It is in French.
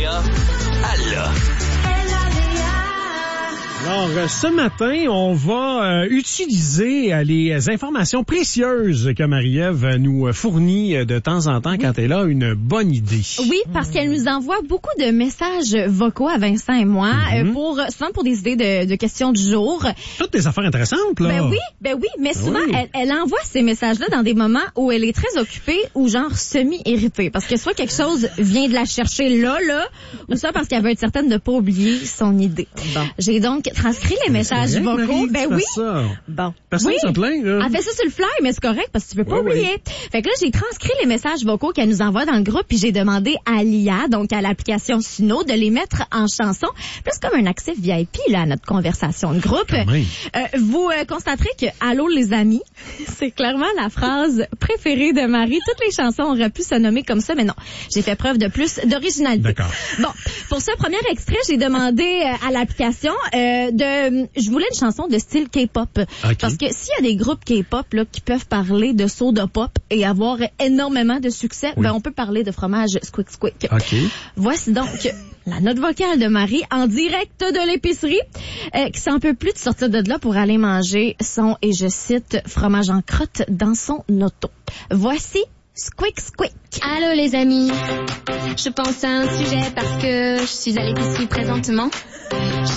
LADA, elle l'a. Alors, ce matin, on va utiliser les informations précieuses que Marie-Ève nous fournit de temps en temps quand elle a une bonne idée. Oui, parce qu'elle nous envoie beaucoup de messages vocaux à Vincent et moi, souvent pour des idées de questions du jour. Toutes des affaires intéressantes, là. Ben oui, mais souvent, elle envoie ces messages-là dans des moments où elle est très occupée ou genre semi-irritée. Parce que soit quelque chose vient de la chercher là, ou ça parce qu'elle veut être certaine de pas oublier son idée. Bon. J'ai donc transcrit les messages vocaux. Marie, oui. Ça. Bon. Personne se plaint, là. Elle fait ça sur le fly, mais c'est correct parce que tu peux pas oublier. Fait que là, j'ai transcrit les messages vocaux qu'elle nous envoie dans le groupe puis j'ai demandé à l'IA, donc à l'application Suno, de les mettre en chanson. Plus comme un accès VIP, là, à notre conversation de groupe. Vous constaterez que Allô les amis, c'est clairement la phrase préférée de Marie. Toutes les chansons auraient pu se nommer comme ça, mais non. J'ai fait preuve de plus d'originalité. D'accord. Bon. Pour ce premier extrait, j'ai demandé à l'application je voulais une chanson de style K-pop. Okay. Parce que s'il y a des groupes K-pop là qui peuvent parler de soda pop et avoir énormément de succès, ben on peut parler de fromage squick squick. Okay. Voici donc la note vocale de Marie en direct de l'épicerie qui s'en peut plus de sortir de là pour aller manger son, et je cite, fromage en crotte dans son auto. Voici Squick Squick. Allô les amis, je pense à un sujet parce que je suis à l'épicerie présentement.